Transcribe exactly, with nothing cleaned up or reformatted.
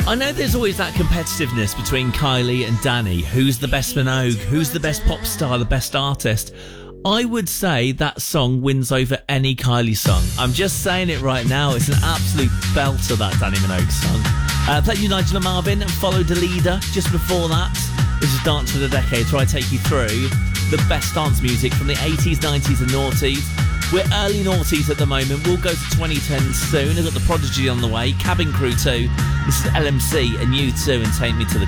I know there's always that competitiveness between Kylie and Danny. Who's the best Minogue? Who's the best pop star, the best artist? I would say that song wins over any Kylie song. I'm just saying it right now. It's an absolute belter, that Danny Minogue song. Uh, played you Nigel and Marvin and followed the leader just before that. This is Dance for the Decade, where I take you through the best dance music from the eighties, nineties and noughties. We're early noughties at the moment. We'll go to twenty ten soon. I've got The Prodigy on the way, Cabin Crew two. This is L M C and U two and Take Me to the